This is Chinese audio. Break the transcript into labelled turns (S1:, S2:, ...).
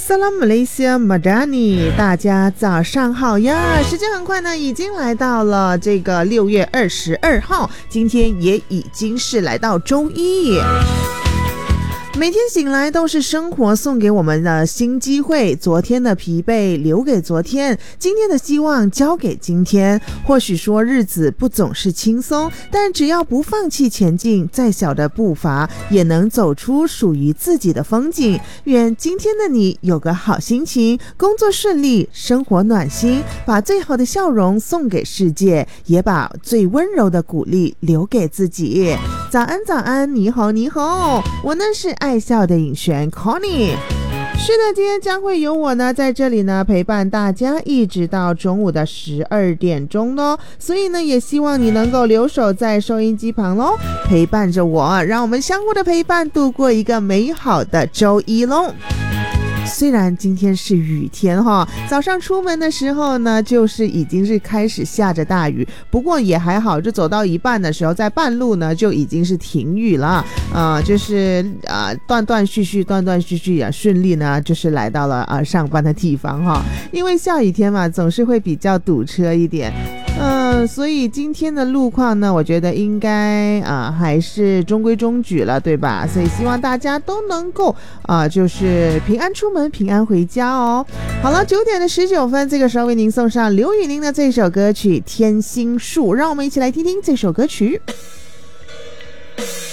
S1: Salam Malaysia Madani， 大家早上好呀！时间很快呢，已经来到了这个6月22号，今天也已经是来到周一。每天醒来都是生活送给我们的新机会，昨天的疲惫留给昨天，今天的希望交给今天。或许说日子不总是轻松，但只要不放弃前进，再小的步伐也能走出属于自己的风景。愿今天的你有个好心情，工作顺利，生活暖心，把最好的笑容送给世界，也把最温柔的鼓励留给自己。早安早安，你好你好，我呢是爱笑的尹璇 Connie。 是的，今天将会有我呢在这里呢陪伴大家一直到中午的12点钟咯，所以呢也希望你能够留守在收音机旁咯，陪伴着我，让我们相互的陪伴度过一个美好的周一咯。虽然今天是雨天哈，早上出门的时候呢，就是已经是开始下着大雨，不过也还好，就走到一半的时候，在半路呢就已经是停雨了，就是断断续续啊，顺利呢就是来到了上班的地方哈。因为下雨天嘛，总是会比较堵车一点。所以今天的路况呢，我觉得应该还是中规中矩了，对吧？所以希望大家都能够就是平安出门，平安回家哦。好了，9点19分，这个时候为您送上刘宇宁的这首歌曲《天心树》，让我们一起来听听这首歌曲。